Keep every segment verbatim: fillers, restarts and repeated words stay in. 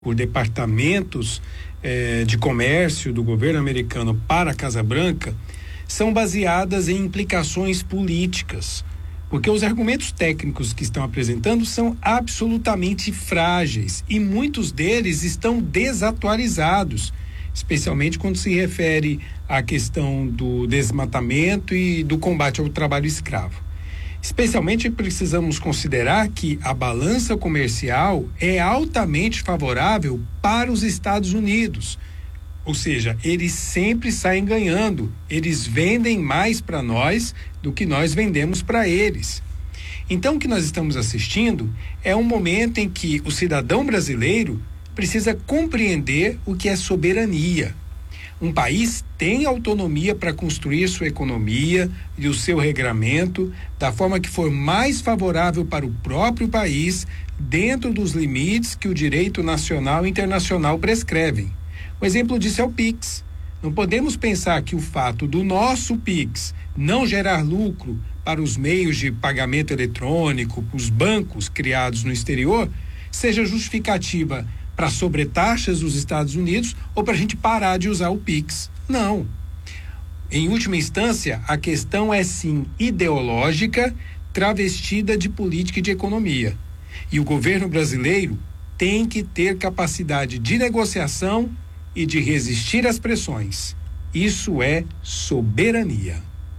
por departamentos eh, de comércio do governo americano para a Casa Branca são baseadas em implicações políticas, porque os argumentos técnicos que estão apresentando são absolutamente frágeis e muitos deles estão desatualizados, especialmente quando se refere à questão do desmatamento e do combate ao trabalho escravo. Especialmente precisamos considerar que a balança comercial é altamente favorável para os Estados Unidos, ou seja, eles sempre saem ganhando, eles vendem mais para nós do que nós vendemos para eles. Então, o que nós estamos assistindo é um momento em que o cidadão brasileiro precisa compreender o que é soberania. Um país tem autonomia para construir sua economia e o seu regramento da forma que for mais favorável para o próprio país, dentro dos limites que o direito nacional e internacional prescrevem. O exemplo disso é o Pix. Não podemos pensar que o fato do nosso Pix não gerar lucro para os meios de pagamento eletrônico, os bancos criados no exterior, seja justificativa para sobretaxas dos Estados Unidos ou para a gente parar de usar o Pix. Não. Em última instância, a questão é sim ideológica, travestida de política e de economia. E o governo brasileiro tem que ter capacidade de negociação e de resistir às pressões. Isso é soberania.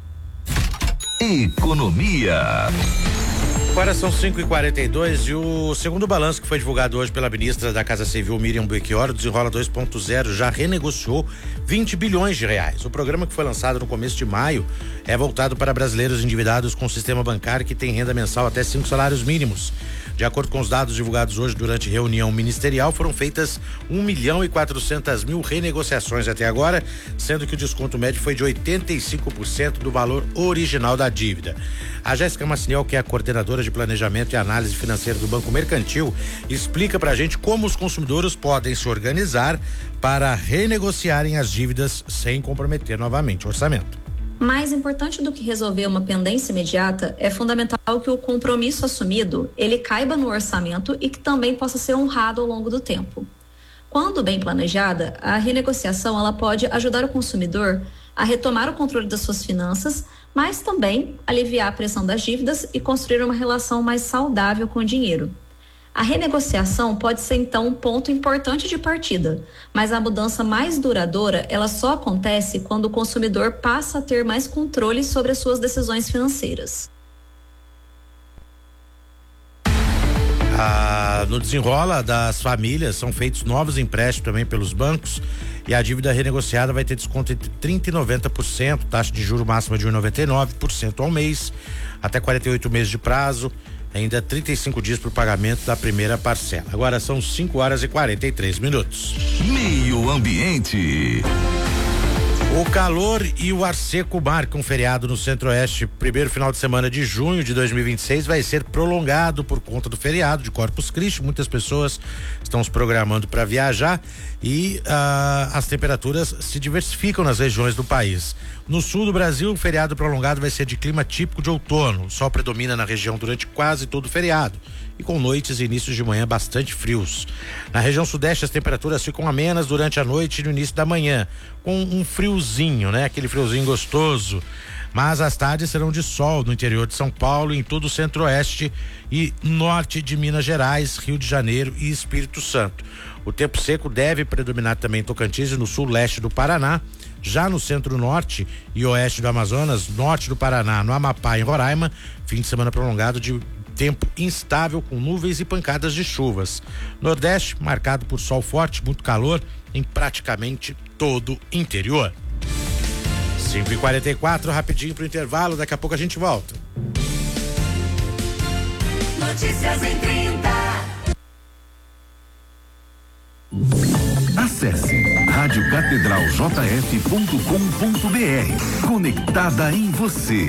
Economia. Agora são cinco e quarenta e dois e o segundo balanço que foi divulgado hoje pela ministra da Casa Civil, Miriam Belchior, Desenrola dois ponto zero, já renegociou vinte bilhões de reais. O programa, que foi lançado no começo de maio, é voltado para brasileiros endividados com o sistema bancário que tem renda mensal até cinco salários mínimos. De acordo com os dados divulgados hoje durante reunião ministerial, foram feitas um milhão e quatrocentas mil renegociações até agora, sendo que o desconto médio foi de oitenta e cinco por cento do valor original da dívida. A Jéssica Maciel, que é a coordenadora de planejamento e análise financeira do Banco Mercantil, explica pra gente como os consumidores podem se organizar para renegociarem as dívidas sem comprometer novamente o orçamento. Mais importante do que resolver uma pendência imediata, é fundamental que o compromisso assumido, ele caiba no orçamento e que também possa ser honrado ao longo do tempo. Quando bem planejada, a renegociação ela pode ajudar o consumidor a retomar o controle das suas finanças, mas também aliviar a pressão das dívidas e construir uma relação mais saudável com o dinheiro. A renegociação pode ser então um ponto importante de partida, mas a mudança mais duradoura ela só acontece quando o consumidor passa a ter mais controle sobre as suas decisões financeiras. Ah, no desenrola das famílias são feitos novos empréstimos também pelos bancos e a dívida renegociada vai ter desconto entre trinta e noventa por cento, taxa de juro máxima de um vírgula noventa e nove por cento ao mês, até quarenta e oito meses de prazo, ainda trinta e cinco dias para o pagamento da primeira parcela. Agora são cinco horas e quarenta e três minutos. Meio Ambiente. O calor e o ar seco marcam um feriado no Centro-Oeste. Primeiro final de semana de junho de dois mil e vinte e seis vai ser prolongado por conta do feriado de Corpus Christi. Muitas pessoas estão se programando para viajar e ah, as temperaturas se diversificam nas regiões do país. No sul do Brasil, o feriado prolongado vai ser de clima típico de outono. O sol predomina na região durante quase todo o feriado e com noites e inícios de manhã bastante frios. Na região sudeste, as temperaturas ficam amenas durante a noite e no início da manhã, com um friozinho, né? Aquele friozinho gostoso. Mas as tardes serão de sol no interior de São Paulo, em todo o centro-oeste e norte de Minas Gerais, Rio de Janeiro e Espírito Santo. O tempo seco deve predominar também em Tocantins e no sul-leste do Paraná. Já no centro-norte e oeste do Amazonas, norte do Paraná, no Amapá e em Roraima, fim de semana prolongado de tempo instável com nuvens e pancadas de chuvas. Nordeste, marcado por sol forte, muito calor em praticamente todo o interior. cinco e quarenta e quatro, rapidinho pro intervalo, daqui a pouco a gente volta. Notícias em trinta. Acesse rádio catedral j f ponto com ponto b r. Conectada em você.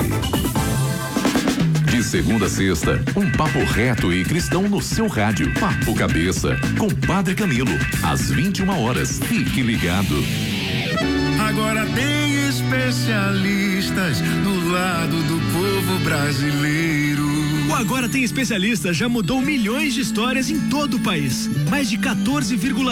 De segunda a sexta, um papo reto e cristão no seu rádio. Papo Cabeça, com Padre Camilo, às vinte e uma horas. Fique ligado. Agora tem especialistas do lado do povo brasileiro. O Agora Tem Especialista já mudou milhões de histórias em todo o país. Mais de quatorze vírgula